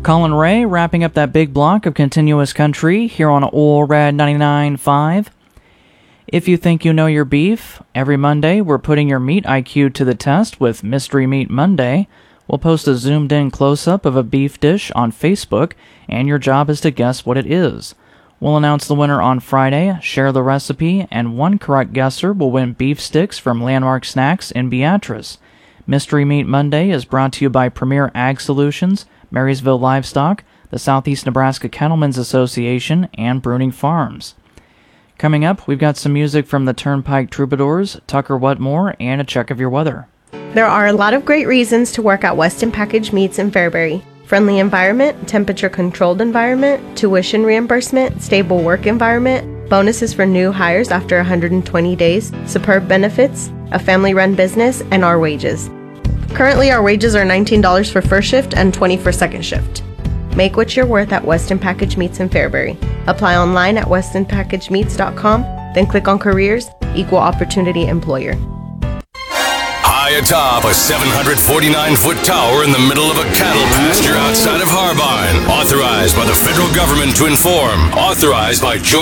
Colin Ray, wrapping up that big block of continuous country here on Old Red 99.5. If you think you know your beef, every Monday we're putting your meat IQ to the test with Mystery Meat Monday. We'll post a zoomed-in close-up of a beef dish on Facebook, and your job is to guess what it is. We'll announce the winner on Friday, share the recipe, and one correct guesser will win beef sticks from Landmark Snacks in Beatrice. Mystery Meat Monday is brought to you by Premier Ag Solutions, Marysville Livestock, the Southeast Nebraska Cattlemen's Association, and Bruning Farms. Coming up, we've got some music from the Turnpike Troubadours, Tucker Whatmore, and a check of your weather. There are a lot of great reasons to work at Weston Package Meats in Fairbury. Friendly environment, temperature-controlled environment, tuition reimbursement, stable work environment, bonuses for new hires after 120 days, superb benefits, a family-run business, and our wages. Currently, our wages are $19 for first shift and $20 for second shift. Make what you're worth at Weston Package Meats in Fairbury. Apply online at westonpackagemeats.com, then click on Careers, Equal Opportunity Employer. High atop a 749-foot tower in the middle of a cattle pasture outside of Harbine. Authorized by the federal government to inform. Authorized by